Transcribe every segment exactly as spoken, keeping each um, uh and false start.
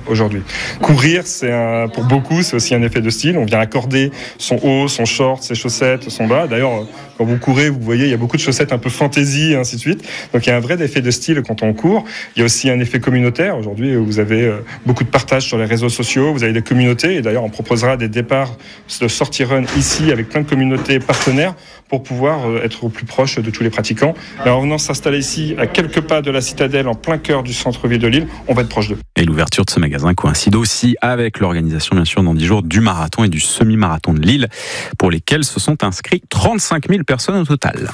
aujourd'hui. Courir, c'est un, pour beaucoup, c'est aussi un effet de style. On vient accorder son haut, son short, ses chaussettes, son bas. D'ailleurs, quand vous courez, vous voyez, il y a beaucoup de chaussettes un peu fantaisie, et ainsi de suite. Donc il y a un vrai effet de style quand on court. Il y a aussi un effet communautaire. Aujourd'hui, vous avez beaucoup de partage sur les réseaux sociaux, vous avez des communautés. Et d'ailleurs, on proposera des départs de sortie run ici avec plein de communautés partenaires pour pouvoir être au plus proche de tous les pratiquants. Et en venant s'installer ici, à quelques pas de la citadelle, en plein cœur du centre-ville de Lille, on va être proche d'eux. Et l'ouverture de ce magasin coïncide aussi avec l'organisation, bien sûr, dans dix jours, du marathon et du semi-marathon de Lille, pour lesquels se sont inscrits trente-cinq mille personnes au total.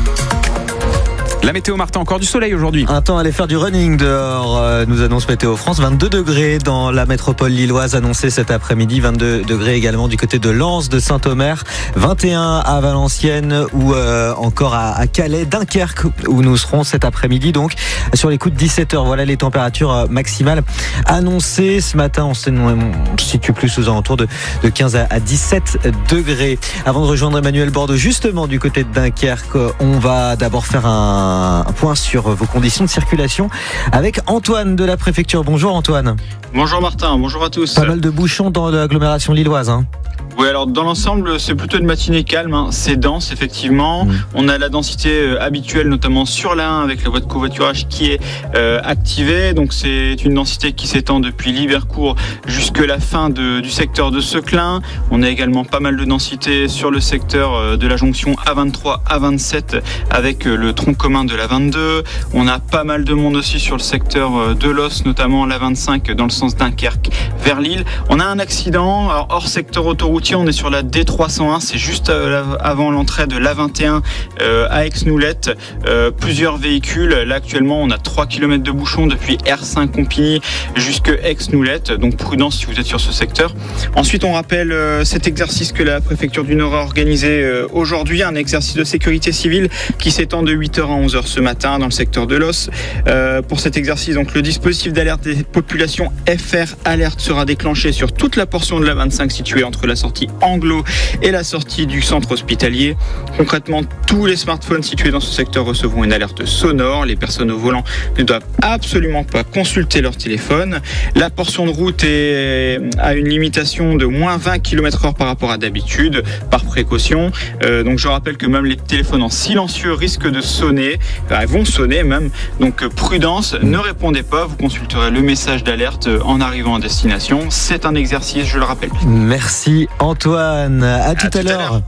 La météo, Martin, encore du soleil aujourd'hui. Un temps à aller faire du running dehors, euh, nous annonce Météo France. vingt-deux degrés dans la métropole lilloise annoncée cet après-midi. vingt-deux degrés également du côté de Lens, de Saint-Omer. vingt et un à Valenciennes ou euh, encore à, à Calais, Dunkerque où nous serons cet après-midi. Donc sur les coups de dix-sept heures, voilà les températures maximales annoncées. Ce matin, on se situe plus aux alentours de, de quinze à dix-sept degrés. Avant de rejoindre Emmanuel Bordeaux, justement du côté de Dunkerque, on va d'abord faire un un point sur vos conditions de circulation avec Antoine de la préfecture. Bonjour Antoine. Bonjour Martin, bonjour à tous. Pas mal de bouchons dans l'agglomération lilloise, hein. Oui, alors dans l'ensemble, c'est plutôt une matinée calme, hein. C'est dense effectivement. Mmh. On a la densité euh, habituelle, notamment sur la un avec la voie de covoiturage qui est euh, activée. Donc c'est une densité qui s'étend depuis Libercourt jusque la fin de, du secteur de Seclin. On a également pas mal de densité sur le secteur euh, de la jonction A vingt-trois A vingt-sept avec euh, le tronc commun de la vingt-deux. On a pas mal de monde aussi sur le secteur euh, de l'Os, notamment la vingt-cinq dans le sens Dunkerque vers Lille. On a un accident alors, hors secteur autoroutier. On est sur la D trois cent un, c'est juste avant l'entrée de l'A vingt et un euh, à Aix-Noulette. Euh, plusieurs véhicules. Là actuellement, on a trois kilomètres de bouchons depuis R cinq Compigny jusque Aix-Noulette. Donc prudence si vous êtes sur ce secteur. Ensuite, on rappelle euh, cet exercice que la préfecture du Nord a organisé euh, aujourd'hui, un exercice de sécurité civile qui s'étend de huit heures à onze heures ce matin dans le secteur de l'Os. Euh, pour cet exercice, donc le dispositif d'alerte des populations F R Alerte sera déclenché sur toute la portion de l'A vingt-cinq située entre la sortie Anglo et la sortie du centre hospitalier. Concrètement, tous les smartphones situés dans ce secteur recevront une alerte sonore. Les personnes au volant ne doivent absolument pas consulter leur téléphone. La portion de route est à une limitation de moins vingt kilomètres heure par rapport à d'habitude, par précaution. Euh, donc je rappelle que même les téléphones en silencieux risquent de sonner, enfin, ils vont sonner même. Donc prudence, ne répondez pas, vous consulterez le message d'alerte en arrivant à destination. C'est un exercice, je le rappelle. Merci Antoine, à, à tout, tout à l'heure. l'heure.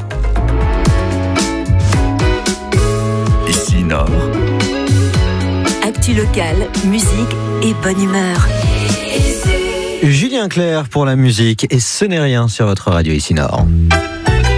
Ici Nord. Actu locale, musique et bonne humeur. Julien Clerc pour la musique et ce n'est rien sur votre radio Ici Nord.